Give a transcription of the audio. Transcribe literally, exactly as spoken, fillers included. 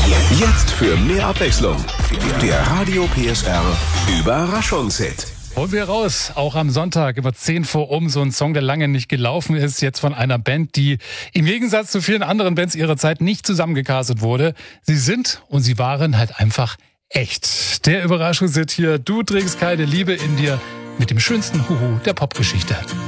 Jetzt für mehr Abwechslung. Der Radio P S R Überraschungshit. Holen wir raus, auch am Sonntag über zehn vor um, so ein Song, der lange nicht gelaufen ist, jetzt von einer Band, die im Gegensatz zu vielen anderen Bands ihrer Zeit nicht zusammengecastet wurde. Sie sind und sie waren halt einfach echt. Der Überraschungshit hier, Du trägst keine Liebe in dir, mit dem schönsten Huhu der Popgeschichte.